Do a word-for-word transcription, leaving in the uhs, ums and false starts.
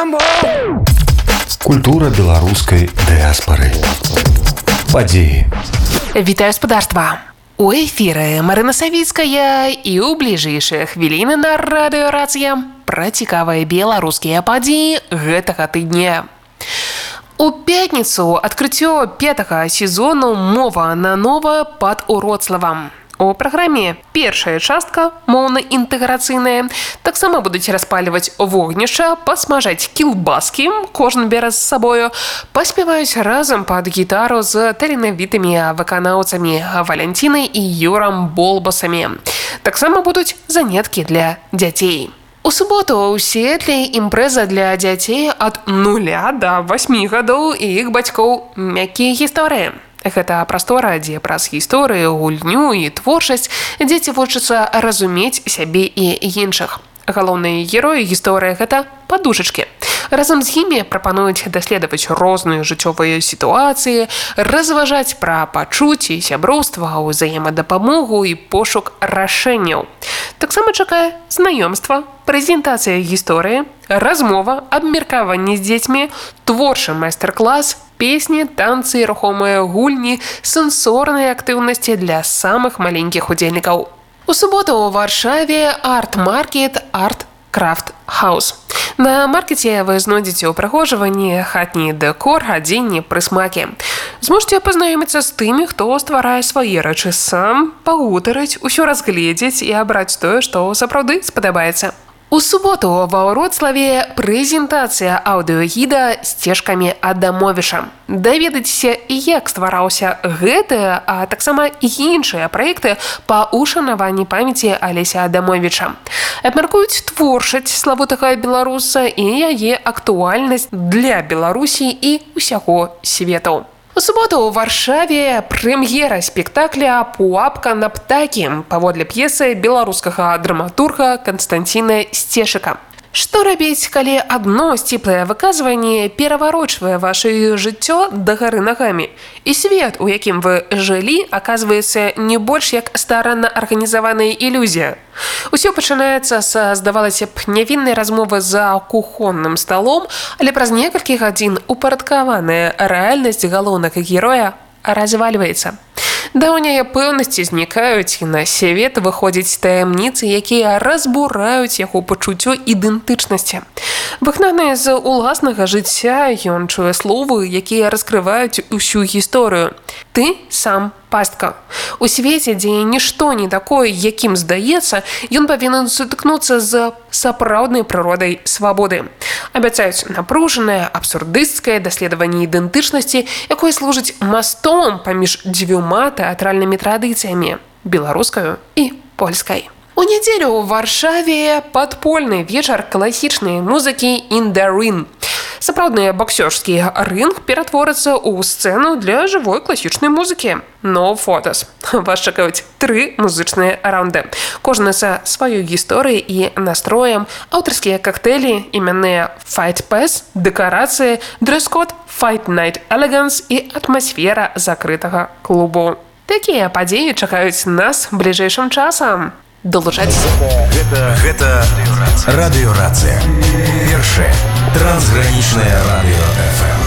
Рамбо! Культура беларускай дыаспары. Падзеі. Вітаю спадарства! У эфіры Марына Савіцкая і ў бліжэйшыя хвіліны на радыёрацыя пра цікавыя беларускія падзеі гэтага тыдня. У пятніцу адкрыццё пятага сезону «Мова нанова» пад Уроцлавам. У праграме першая частка моўна-інтэграцыйная. Таксама будуць распальваць вогнішча, пасмажаць кілбаскі, кожны бярэ з сабою, паспяваюць разам пад гітару з таленавітымі выканаўцамі Валянцінай і Юрам Болбасамі. Таксама будуць заняткі для дзяцей. У суботу ў Сіэтлі імпрэза для дзяцей ад нуля да васьмі гадоў і іх бацькоў «Мяккія гісторыі». Гэта прастора, дзе праз гісторыю, гульню і творчасць дзеці вучацца разумець сябе і іншых. Галоўныя героі гісторыі – гэта падушачкі. Разам з імі прапануюць даследаваць розныя жыццёвыя сітуацыі, разважаць пра пачуцці, сяброўства, ўзаемадапамогу і пошук рашэнняў. Таксама чакае знаёмства, прэзентацыя гісторыі, размова, абмеркаванне з дзецьмі, творчы майстар-клас, песні, танцы, рухомыя гульні, сэнсорныя актыўнасці для самых маленькіх удзельнікаў. У суботу ў Варшаве арт-маркет «Арт-крафт хаус». На маркеце вы знойдзеце ўпрыгожванні, хатні дэкор, адзенне, прысмакі. Зможаце пазнаёміцца з тымі, хто стварае свае рэчы сам, пагутарыць, усё разгледзець і абраць тое, што сапраўды спадабаецца. У суботу ва Ўроцлаве прэзентацыя аўдыёгіда «Сцежкамі Адамовіча». Даведайцеся, як ствараўся гэты, а таксама іншыя праекты па ушанаванні памяці Алеся Адамовіча. Абмяркуюць творчасць славутага беларуса і яе актуальнасць для Беларусі і ўсяго свету. У суботу ў Варшаве прэм'ера спектакля «Пуапка на птакі» паводле п'есы беларускага драматурга Канстанціна Сцешыка. Што рабіць, калі адно сціплае выказванне пераварочвае ваша жыццё дагары нагамі? І свет, у якім вы жылі, аказваецца не больш як старанна арганізаваная ілюзія. Усё пачынаецца са, здавалася б, нявіннай размовы за кухонным сталом, але праз некалькі гадзін упарадкаваная рэальнасць галоўнага героя развальваецца. Даўнія пэўнасці знікаюць, і на свет выходзяць таямніцы, якія разбураюць яго пачуццё ідэнтычнасці. Выгнаны з уласнага жыцця, ён чуе словы, якія раскрываюць усю гісторыю. Ты сам пастка. У свеце, дзе нішто не такое, якім здаецца, ён павінен сутыкнуцца з сапраўднай прыродай свабоды. Абяцаюць напружанае, абсурдысцкае даследаванне ідэнтычнасці, якое служыць мастом паміж дзвюма тэатральнымі традыцыямі – беларускаю і польскай. У нядзелю ў Варшаве падпольны вечар класічнай музыкі «In the Ring». Сапраўдны баксёрскі рынг ператворыцца ў сцэну для жывой класічнай музыкі. No Photos. Вас чакаюць тры музычныя раунды. Кожны са сваёй гісторыяй і настроем, аўтарскія коктейлі, імянныя Fight Pass, дэкарацыі, дрэс-код Fight Night Elegance і атмасфера закрытага клубу. Такія падзеі чакаюць нас бліжэйшым часам. Долучайцеся. Гэта, гэта радыёрацыя. Першае трансгранічнае радыё эф эм.